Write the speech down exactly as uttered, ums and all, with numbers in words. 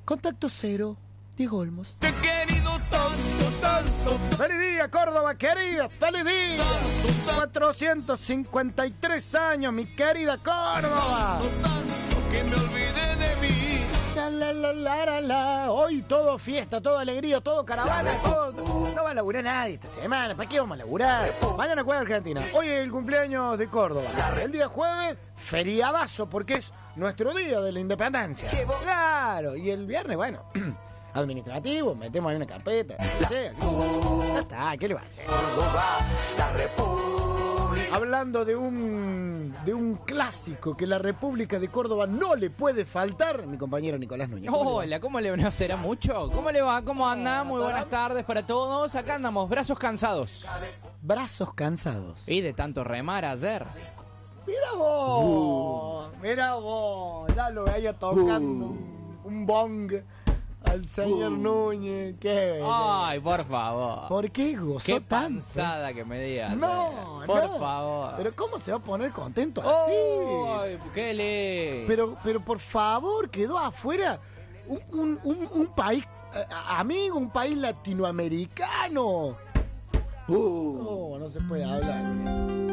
Contacto cero, Diego Olmos. Te he querido tanto, tanto. ¡Feliz día, Córdoba, querida! ¡Feliz día! cuatrocientos cincuenta y tres años, mi querida Córdoba. Tanto, tanto que me olvidé de mí. La, la, la, la, la, la. Hoy todo fiesta, todo alegría, todo caravana, todo... No va a laburar nadie esta semana. ¿Para qué vamos a laburar? Mañana juega Argentina. Hoy es el cumpleaños de Córdoba. El día jueves, feriadazo, porque es nuestro día de la independencia. Claro. Y el viernes, bueno, administrativo, metemos ahí una carpeta. No sé, ya está, ¿qué le va a hacer? La República. Hablando de un de un clásico que la República de Córdoba no le puede faltar, mi compañero Nicolás Núñez. ¿Cómo Hola, ¿cómo le va? ¿No será mucho? ¿Cómo le va? ¿Cómo anda? Muy buenas tardes para todos. Acá andamos, brazos cansados. Brazos cansados. Y de tanto remar ayer. Mira vos, mira vos, ya lo veía tocando un, un bong al señor Núñez. Qué Ay, por favor. ¿Por qué gozó Qué tanto? panzada que me digas. No, eh. Por no. favor. Pero ¿cómo se va a poner contento Ay, así? qué le. Pero, pero por favor, quedó afuera un, un, un, un país eh, amigo, un país latinoamericano. Uh. Oh, no se puede hablar.